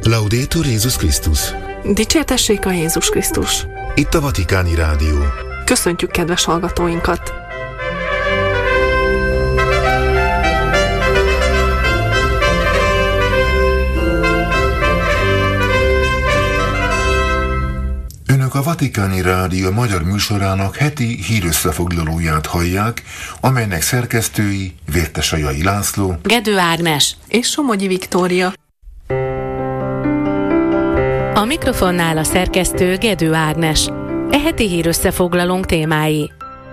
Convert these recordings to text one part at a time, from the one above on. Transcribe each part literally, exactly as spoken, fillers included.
Laudetur Jézus Krisztus! Dicsértessék a Jézus Krisztus! Itt a Vatikáni Rádió. Köszöntjük kedves hallgatóinkat! Önök a Vatikáni Rádió magyar műsorának heti hírösszefoglalóját hallják, amelynek szerkesztői Vértesajai László, Gedő Ágnes és Somogyi Viktória. A mikrofonnál a szerkesztő Gedő Ágnes. E heti hírösszefoglalónk témái.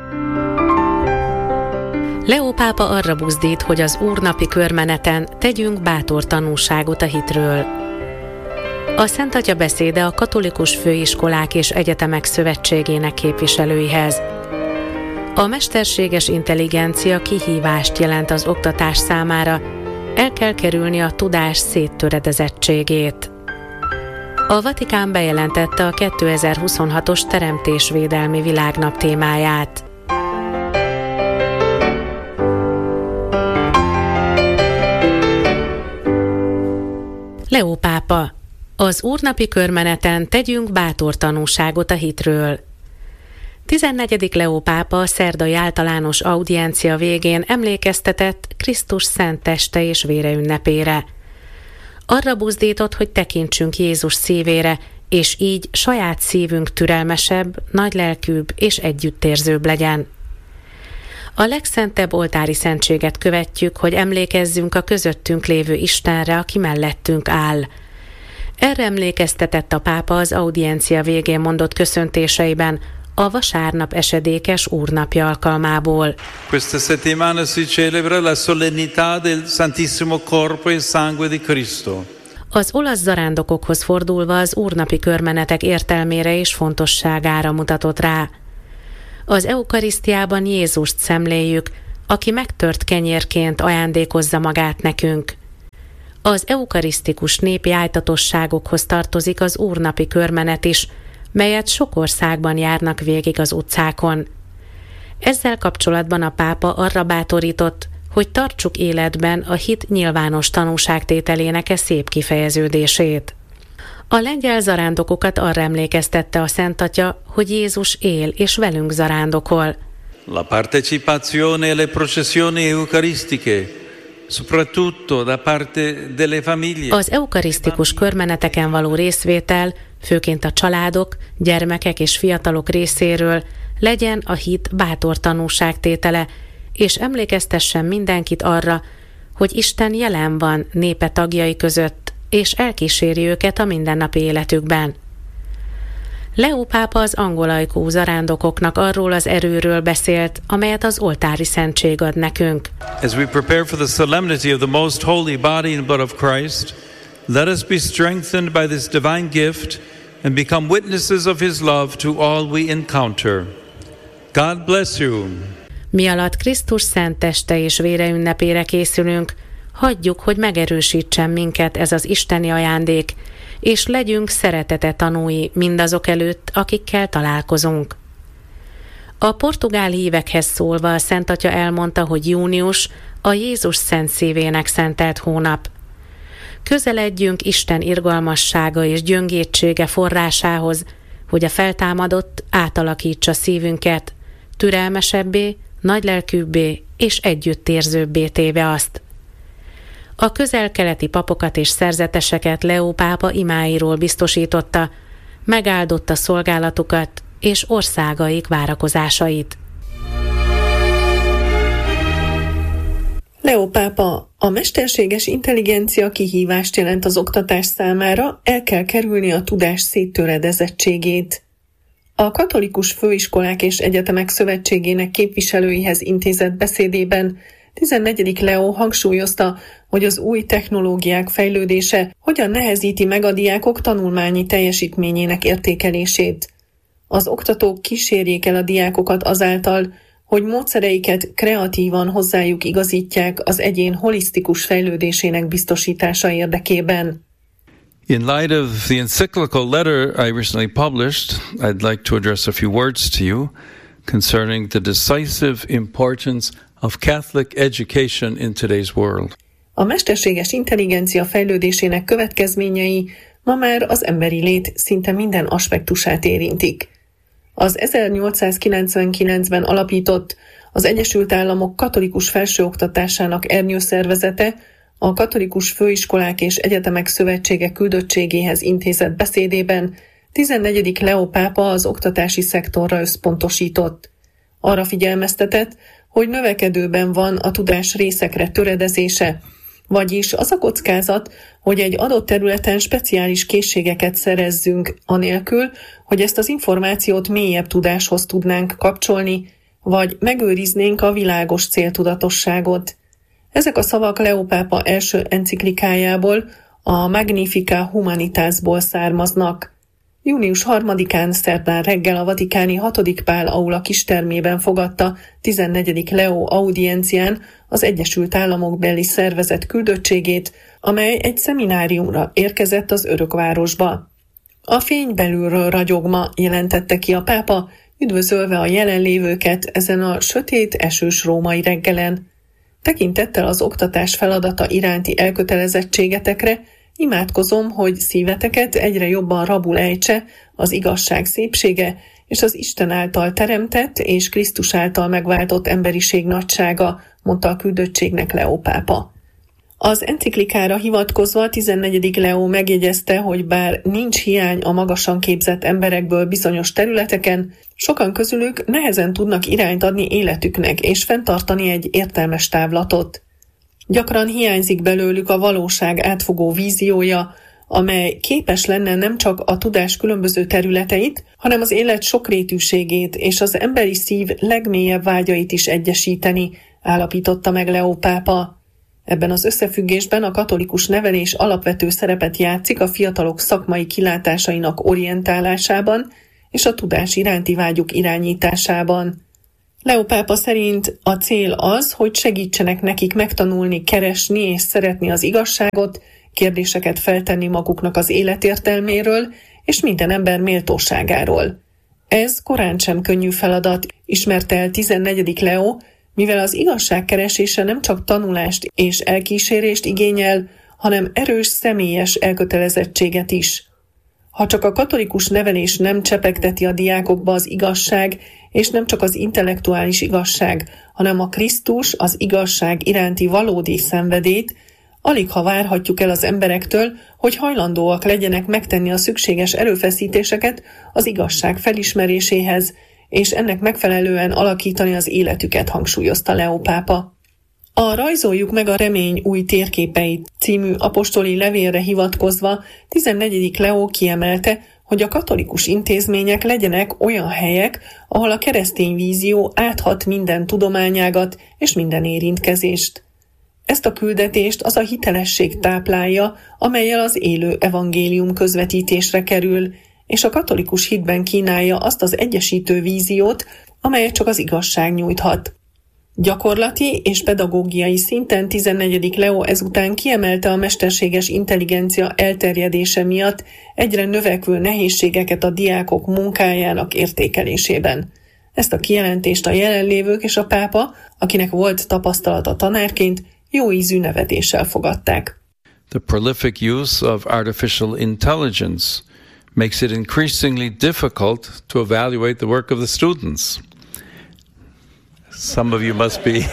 Leó pápa arra buzdít, hogy az úrnapi körmeneten tegyünk bátor tanúságot a hitről. A Szent Atya beszéde a Katolikus Főiskolák és Egyetemek Szövetségének képviselőihez. A mesterséges intelligencia kihívást jelent az oktatás számára, el kell kerülni a tudás széttöredezettségét. A Vatikán bejelentette a kétezer-huszonhatos Teremtésvédelmi Világnap témáját. Leó pápa: az úrnapi körmeneten tegyünk bátor tanúságot a hitről. tizennegyedik Leó pápa a szerdai általános audiencia végén emlékeztetett Krisztus szent teste és vére ünnepére. Arra buzdított, hogy tekintsünk Jézus szívére, és így saját szívünk türelmesebb, nagylelkűbb és együttérzőbb legyen. A legszentebb oltári szentséget követjük, hogy emlékezzünk a közöttünk lévő Istenre, aki mellettünk áll. Erre emlékeztetett a pápa az audiencia végén mondott köszöntéseiben, a vasárnap esedékes úrnapja alkalmából. Questa settimana si celebra la solennità del Santissimo Corpo e Sangue di Cristo. Az olasz zarándokokhoz fordulva az úrnapi körmenetek értelmére és fontosságára mutatott rá. Az eukarisztiában Jézust szemléljük, aki megtört kenyérként ajándékozza magát nekünk. Az eukarisztikus népi ájtatosságokhoz tartozik az úrnapi körmenet is, melyet sok országban járnak végig az utcákon. Ezzel kapcsolatban a pápa arra bátorított, hogy tartsuk életben a hit nyilvános tanúságtételének e szép kifejeződését. A lengyel zarándokokat arra emlékeztette a Szent Atya, hogy Jézus él és velünk zarándokol. La partecipazione alle processioni eucaristiche, soprattutto da parte delle famiglie. Az eukarisztikus körmeneteken való részvétel, főként a családok, gyermekek és fiatalok részéről legyen a hit bátor tanúságtétele, és emlékeztessen mindenkit arra, hogy Isten jelen van népe tagjai között, és elkíséri őket a mindennapi életükben. Leó pápa az angolajkú zarándokoknak arról az erőről beszélt, amelyet az oltári szentség ad nekünk. As we prepare for the solemnity of the most holy body and blood of Christ, let us be strengthened by this divine gift and become witnesses of his love to all we encounter. God bless you. Mi alatt Krisztus szent teste és vére ünnepére készülünk, hagyjuk, hogy megerősítsen minket ez az isteni ajándék, és legyünk szeretete tanúi mindazok előtt, akikkel találkozunk. A portugál hívekhez szólva a Szent Atya elmondta, hogy június a Jézus szent szívének szentelt hónap. Közeledjünk Isten irgalmassága és gyöngétsége forrásához, hogy a feltámadott átalakítsa szívünket, türelmesebbé, nagylelkűbbé és együttérzőbbé téve azt. A közel-keleti papokat és szerzeteseket Leó pápa imáiról biztosította, megáldotta szolgálatukat és országaik várakozásait. Leó pápa: a mesterséges intelligencia kihívást jelent az oktatás számára, el kell kerülni a tudás széttöredezettségét. A Katolikus Főiskolák és Egyetemek Szövetségének képviselőihez intézett beszédében tizennegyedik Leó hangsúlyozta, hogy az új technológiák fejlődése hogyan nehezíti meg a diákok tanulmányi teljesítményének értékelését. Az oktatók kísérjék el a diákokat azáltal, hogy módszereiket kreatívan hozzájuk igazítják az egyén holisztikus fejlődésének biztosítása érdekében. In light of the encyclical letter I recently published, I'd like to address a few words to you concerning the decisive importance of Catholic education in today's world. A mesterséges intelligencia fejlődésének következményei ma már az emberi lét szinte minden aspektusát érintik. Az ezernyolcszázkilencvenkilencben alapított, az Egyesült Államok katolikus felsőoktatásának ernyőszervezete a Katolikus Főiskolák és Egyetemek Szövetsége küldöttségéhez intézett beszédében tizennegyedik Leó pápa az oktatási szektorra összpontosított. Arra figyelmeztetett, hogy növekedőben van a tudás részekre töredezése, vagyis az a kockázat, hogy egy adott területen speciális készségeket szerezzünk, anélkül, hogy ezt az információt mélyebb tudáshoz tudnánk kapcsolni, vagy megőriznénk a világos céltudatosságot. Ezek a szavak Leó pápa első enciklikájából, a Magnificat Humanitasból származnak. június harmadikán szerdán reggel a vatikáni hatodik Pál aula kistermében fogadta tizennegyedik Leó audiencián az Egyesült Államok beli szervezet küldöttségét, amely egy szemináriumra érkezett az Örökvárosba. A fény belülről ragyogma, jelentette ki a pápa, üdvözölve a jelenlévőket ezen a sötét, esős római reggelen. Tekintettel az oktatás feladata iránti elkötelezettségetekre, imádkozom, hogy szíveteket egyre jobban rabul ejtse az igazság szépsége és az Isten által teremtett és Krisztus által megváltott emberiség nagysága, mondta a küldöttségnek Leó pápa. Az enciklikára hivatkozva tizennegyedik Leó megjegyezte, hogy bár nincs hiány a magasan képzett emberekből bizonyos területeken, sokan közülük nehezen tudnak irányt adni életüknek és fenntartani egy értelmes távlatot. Gyakran hiányzik belőlük a valóság átfogó víziója, amely képes lenne nem csak a tudás különböző területeit, hanem az élet sokrétűségét és az emberi szív legmélyebb vágyait is egyesíteni, állapította meg Leó pápa. Ebben az összefüggésben a katolikus nevelés alapvető szerepet játszik a fiatalok szakmai kilátásainak orientálásában és a tudás iránti vágyuk irányításában. Leó pápa szerint a cél az, hogy segítsenek nekik megtanulni, keresni és szeretni az igazságot, kérdéseket feltenni maguknak az életértelméről és minden ember méltóságáról. Ez korán sem könnyű feladat, ismerte el tizennegyedik Leó, mivel az igazság keresése nem csak tanulást és elkísérést igényel, hanem erős személyes elkötelezettséget is. Ha csak a katolikus nevelés nem csepegteti a diákokba az igazság, és nem csak az intellektuális igazság, hanem a Krisztus, az igazság iránti valódi szenvedélyt, aligha várhatjuk el az emberektől, hogy hajlandóak legyenek megtenni a szükséges erőfeszítéseket az igazság felismeréséhez, és ennek megfelelően alakítani az életüket, hangsúlyozta Leó pápa. A Rajzoljuk meg a remény új térképeit című apostoli levélre hivatkozva tizennegyedik Leó kiemelte, hogy a katolikus intézmények legyenek olyan helyek, ahol a keresztény vízió áthat minden tudományágat és minden érintkezést. Ezt a küldetést az a hitelesség táplálja, amellyel az élő evangélium közvetítésre kerül, és a katolikus hitben kínálja azt az egyesítő víziót, amelyet csak az igazság nyújthat. Gyakorlati és pedagógiai szinten tizennegyedik Leó ezután kiemelte a mesterséges intelligencia elterjedése miatt egyre növekvő nehézségeket a diákok munkájának értékelésében. Ezt a kijelentést a jelenlévők és a pápa, akinek volt tapasztalata tanárként, jó ízű nevetéssel fogadták. The prolific use of artificial intelligence makes it increasingly difficult to evaluate the work of the students. Some of you must be.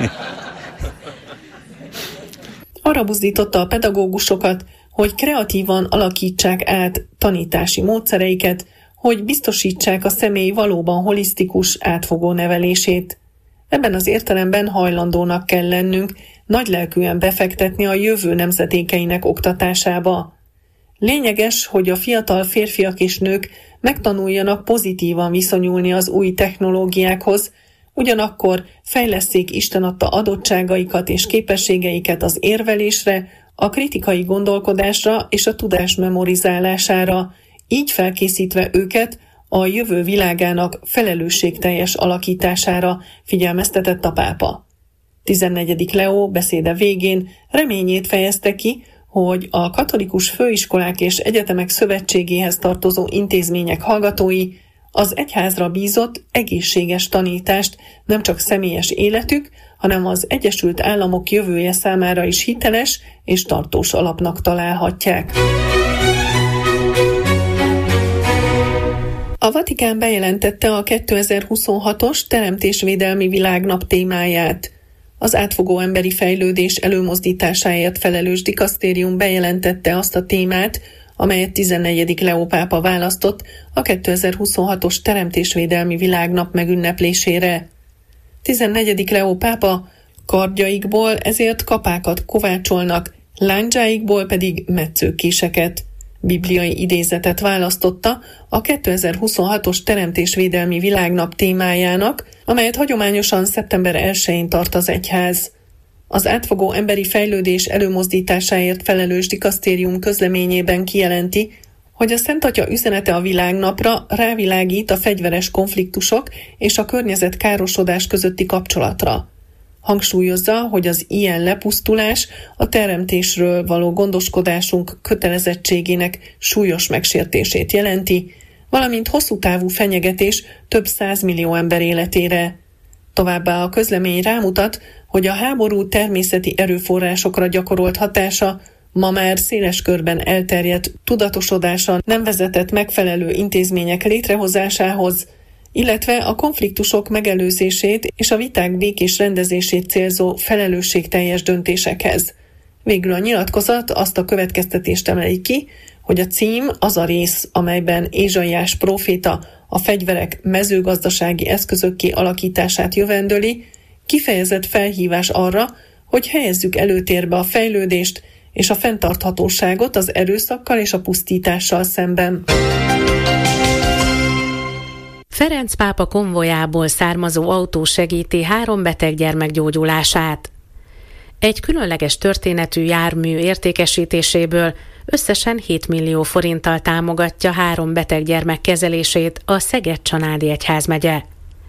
Arra buzdította a pedagógusokat, hogy kreatívan alakítsák át tanítási módszereiket, hogy biztosítsák a személy valóban holisztikus, átfogó nevelését. Ebben az értelemben hajlandónak kell lennünk nagylelkűen befektetni a jövő nemzedékeinek oktatásába. Lényeges, hogy a fiatal férfiak és nők megtanuljanak pozitívan viszonyulni az új technológiákhoz, ugyanakkor fejlesszék Isten adta adottságaikat és képességeiket az érvelésre, a kritikai gondolkodásra és a tudás memorizálására, így felkészítve őket a jövő világának felelősségteljes alakítására, figyelmeztetett a pápa. tizennegyedik Leó beszéde végén reményét fejezte ki, hogy a Katolikus Főiskolák és Egyetemek Szövetségéhez tartozó intézmények hallgatói az egyházra bízott egészséges tanítást nem csak személyes életük, hanem az Egyesült Államok jövője számára is hiteles és tartós alapnak találhatják. A Vatikán bejelentette a kétezer-huszonhatos Teremtésvédelmi Világnap témáját. Az átfogó emberi fejlődés előmozdításáért felelős dikasztérium bejelentette azt a témát, amelyet tizennegyedik Leó pápa választott a kétezer-huszonhatos Teremtésvédelmi Világnap megünneplésére. tizennegyedik Leó pápa kardjaikból ezért kapákat kovácsolnak, láncsáikból pedig metszőkéseket. Bibliai idézetet választotta a kétezer-huszonhatos Teremtésvédelmi Világnap témájának, amelyet hagyományosan szeptember elsején tart az egyház. Az átfogó emberi fejlődés előmozdításáért felelős dikasztérium közleményében kijelenti, hogy a Szent Atya üzenete a világnapra rávilágít a fegyveres konfliktusok és a környezetkárosodás közötti kapcsolatra. Hangsúlyozza, hogy az ilyen lepusztulás a teremtésről való gondoskodásunk kötelezettségének súlyos megsértését jelenti, valamint hosszú távú fenyegetés több százmillió ember életére. Továbbá a közlemény rámutat, hogy a háború természeti erőforrásokra gyakorolt hatása ma már széles körben elterjedt tudatosodása nem vezetett megfelelő intézmények létrehozásához, illetve a konfliktusok megelőzését és a viták békés rendezését célzó felelősségteljes döntésekhez. Végül a nyilatkozat azt a következtetést emeli ki, hogy a cím az a rész, amelyben Ézsaiás próféta a fegyverek mezőgazdasági eszközökké alakítását jövendöli, kifejezett felhívás arra, hogy helyezzük előtérbe a fejlődést és a fenntarthatóságot az erőszakkal és a pusztítással szemben. Ferenc pápa konvojából származó autó segíti három beteg gyermek gyógyulását. Egy különleges történetű jármű értékesítéséből összesen hét millió forinttal támogatja három beteg gyermek kezelését a Szeged-Csanádi Egyházmegye.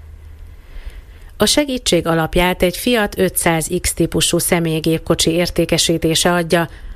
A segítség alapját egy Fiat ötszáz X típusú személygépkocsi értékesítése adja,